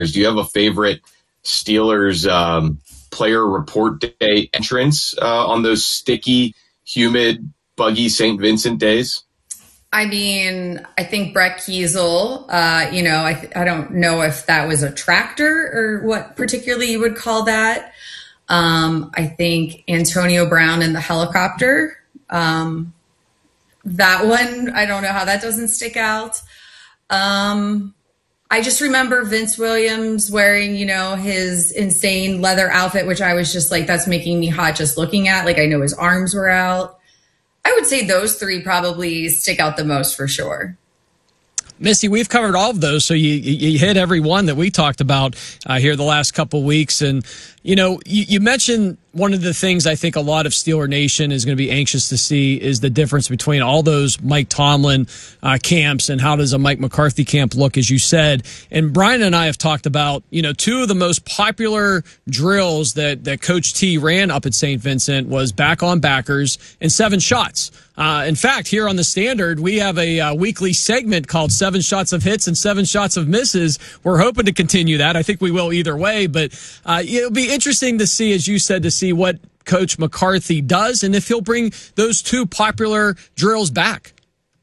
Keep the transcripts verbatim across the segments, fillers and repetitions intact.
Do you have a favorite Steelers um, player report day entrance uh, on those sticky, humid, buggy Saint Vincent days? I mean, I think Brett Kiesel, uh, you know, I, I don't know if that was a tractor or what particularly you would call that. Um, I think Antonio Brown in the helicopter. Um, that one, I don't know how that doesn't stick out. Um, I just remember Vince Williams wearing, you know, his insane leather outfit, which I was just like, that's making me hot just looking at. Like, I know his arms were out. I would say those three probably stick out the most for sure. Missy, we've covered all of those, so you you hit every one that we talked about uh, here the last couple of weeks. And, you know, you, you mentioned one of the things I think a lot of Steeler Nation is going to be anxious to see is the difference between all those Mike Tomlin uh, camps and how does a Mike McCarthy camp look, as you said. And Brian and I have talked about, you know, two of the most popular drills that, that Coach T ran up at Saint Vincent was back on backers and seven shots. Uh, in fact, here on the Standard, we have a uh, weekly segment called Seven Shots of Hits and Seven Shots of Misses. We're hoping to continue that. I think we will either way, but uh, it'll be interesting to see, as you said, to see what Coach McCarthy does and if he'll bring those two popular drills back.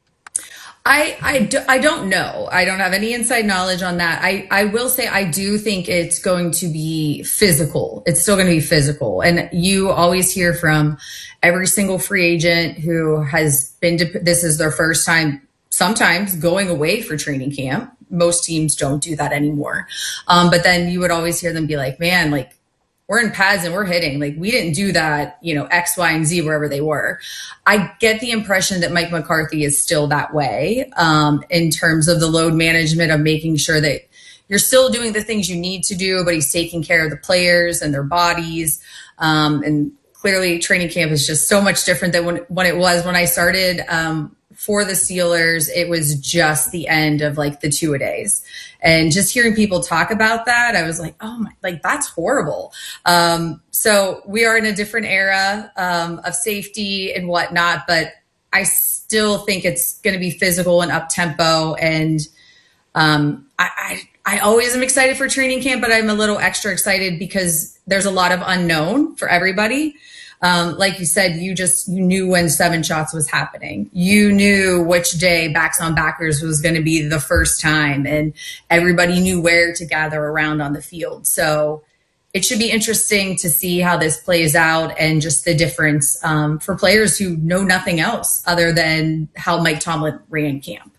I, I, do, I don't know. I don't have any inside knowledge on that. I, I will say I do think it's going to be physical. It's still going to be physical. And you always hear from every single free agent who has been to, this is their first time sometimes going away for training camp. Most teams don't do that anymore. Um, but then you would always hear them be like, man, like, we're in pads and we're hitting. Like, we didn't do that, you know, X, Y, and Z wherever they were. I get the impression that Mike McCarthy is still that way um, in terms of the load management of making sure that you're still doing the things you need to do, but he's taking care of the players and their bodies. Um, and clearly training camp is just so much different than when, when it was when I started um, for the Steelers. It was just the end of like the two-a-days. And just hearing people talk about that, I was like, oh my, like that's horrible. Um, so we are in a different era um, of safety and whatnot, but I still think it's going to be physical and up tempo. And um, I, I, I always am excited for training camp, but I'm a little extra excited because there's a lot of unknown for everybody. Um, like you said, you just, you knew when seven shots was happening. You knew which day backs on backers was going to be the first time, and everybody knew where to gather around on the field. So it should be interesting to see how this plays out and just the difference um, for players who know nothing else other than how Mike Tomlin ran camp.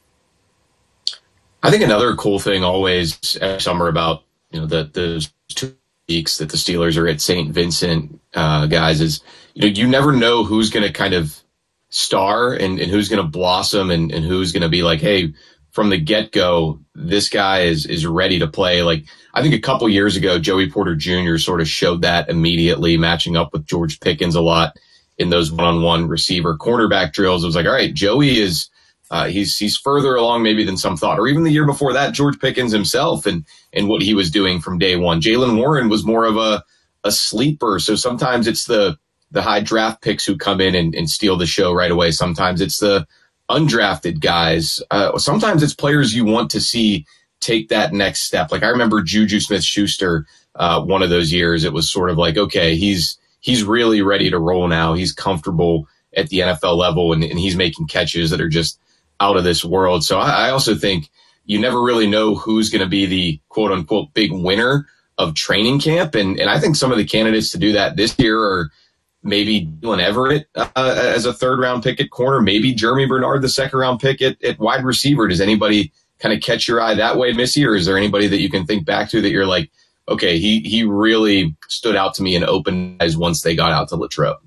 I think another cool thing always every summer about, you know, the, those two weeks that the Steelers are at Saint Vincent, uh, guys, is, you know, you never know who's going to kind of star and, and who's going to blossom and, and who's going to be like, hey, from the get-go, this guy is is ready to play. Like, I think a couple years ago, Joey Porter Junior sort of showed that immediately, matching up with George Pickens a lot in those one-on-one receiver cornerback drills. It was like, all right, Joey is uh, he's he's further along maybe than some thought. Or even the year before that, George Pickens himself and and what he was doing from day one. Jaylen Warren was more of a a sleeper. So sometimes it's the the high draft picks who come in and, and steal the show right away. Sometimes it's the undrafted guys. Uh, sometimes it's players you want to see take that next step. Like I remember Juju Smith-Schuster, uh, one of those years, it was sort of like, okay, he's he's really ready to roll now. He's comfortable at the N F L level, and, and he's making catches that are just out of this world. So I, I also think you never really know who's going to be the quote unquote big winner of training camp. And, and I think some of the candidates to do that this year are maybe Dylan Everett uh, as a third round pick at corner, maybe Jeremy Bernard, the second round pick at, at wide receiver. Does anybody kind of catch your eye that way, Missy? Or is there anybody that you can think back to that you're like, okay, he, he really stood out to me and opened eyes once they got out to Latrobe?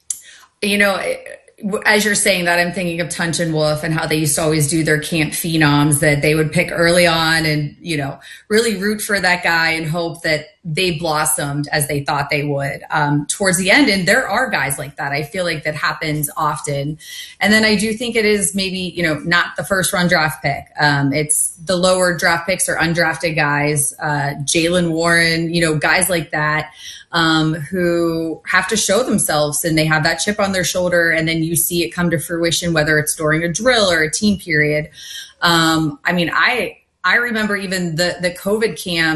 You know, as you're saying that, I'm thinking of Tunch and Wolf and how they used to always do their camp phenoms that they would pick early on and, you know, really root for that guy and hope that they blossomed as they thought they would um, towards the end. And there are guys like that. I feel like that happens often. And then I do think it is maybe, you know, not the first round draft pick. Um, it's the lower draft picks or undrafted guys, uh, Jaylen Warren, you know, guys like that. Um, who have to show themselves and they have that chip on their shoulder, and then you see it come to fruition, whether it's during a drill or a team period. Um, I mean, I I remember even the the COVID camp